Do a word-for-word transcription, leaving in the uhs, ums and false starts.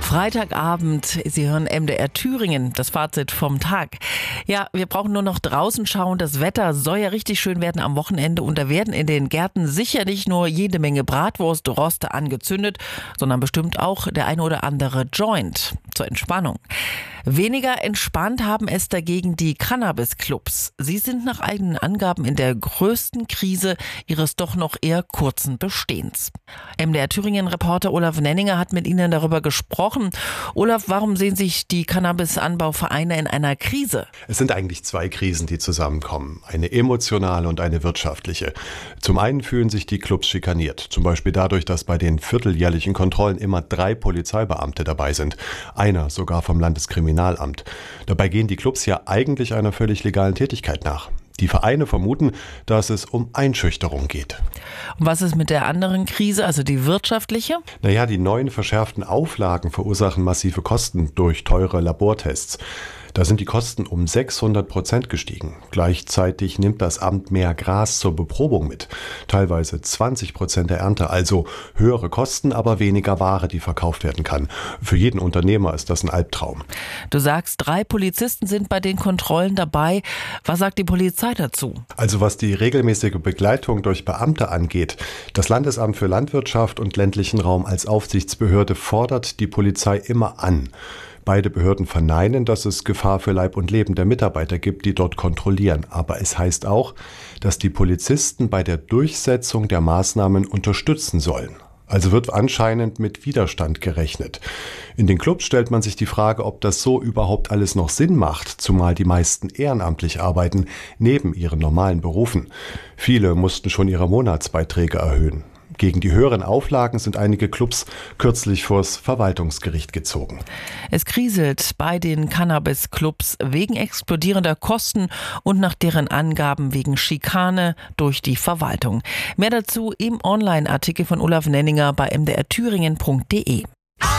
Freitagabend, Sie hören M D R Thüringen, das Fazit vom Tag. Ja, wir brauchen nur noch draußen schauen. Das Wetter soll ja richtig schön werden am Wochenende und da werden in den Gärten sicher nicht nur jede Menge Bratwurst-Roste angezündet, sondern bestimmt auch der eine oder andere Joint zur Entspannung. Weniger entspannt haben es dagegen die Cannabis-Clubs. Sie sind nach eigenen Angaben in der größten Krise ihres doch noch eher kurzen Bestehens. M D R Thüringen-Reporter Olaf Nenninger hat mit Ihnen darüber gesprochen. Olaf, warum sehen sich die Cannabis-Anbauvereine in einer Krise? Es sind eigentlich zwei Krisen, die zusammenkommen. Eine emotionale und eine wirtschaftliche. Zum einen fühlen sich die Clubs schikaniert. Zum Beispiel dadurch, dass bei den vierteljährlichen Kontrollen immer drei Polizeibeamte dabei sind. Einer sogar vom Landeskriminalamt. Dabei gehen die Clubs ja eigentlich einer völlig legalen Tätigkeit nach. Die Vereine vermuten, dass es um Einschüchterung geht. Und was ist mit der anderen Krise, also die wirtschaftliche? Naja, die neuen verschärften Auflagen verursachen massive Kosten durch teure Labortests. Da sind die Kosten um sechshundert Prozent gestiegen. Gleichzeitig nimmt das Amt mehr Gras zur Beprobung mit. Teilweise zwanzig Prozent der Ernte, also höhere Kosten, aber weniger Ware, die verkauft werden kann. Für jeden Unternehmer ist das ein Albtraum. Du sagst, drei Polizisten sind bei den Kontrollen dabei. Was sagt die Polizei dazu? Also was die regelmäßige Begleitung durch Beamte angeht, das Landesamt für Landwirtschaft und ländlichen Raum als Aufsichtsbehörde fordert die Polizei immer an. Beide Behörden verneinen, dass es Gefahr für Leib und Leben der Mitarbeiter gibt, die dort kontrollieren. Aber es heißt auch, dass die Polizisten bei der Durchsetzung der Maßnahmen unterstützen sollen. Also wird anscheinend mit Widerstand gerechnet. In den Clubs stellt man sich die Frage, ob das so überhaupt alles noch Sinn macht, zumal die meisten ehrenamtlich arbeiten, neben ihren normalen Berufen. Viele mussten schon ihre Monatsbeiträge erhöhen. Gegen die höheren Auflagen sind einige Clubs kürzlich vors Verwaltungsgericht gezogen. Es kriselt bei den Cannabis-Clubs wegen explodierender Kosten und nach deren Angaben wegen Schikane durch die Verwaltung. Mehr dazu im Online-Artikel von Olaf Nenninger bei m d r thüringen punkt d e.